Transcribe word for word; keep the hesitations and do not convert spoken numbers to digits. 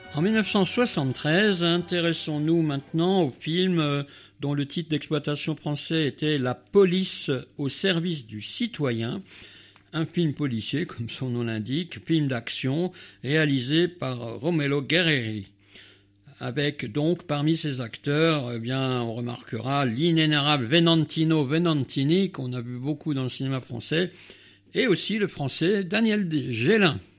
En mille neuf cent soixante-treize, intéressons-nous maintenant au film dont le titre d'exploitation français était « La police au service du citoyen », un film policier, comme son nom l'indique, film d'action réalisé par Romello Guerrieri. Avec donc parmi ses acteurs, eh bien, on remarquera l'inénarrable Venantino Venantini, qu'on a vu beaucoup dans le cinéma français, et aussi le français Daniel Gélin.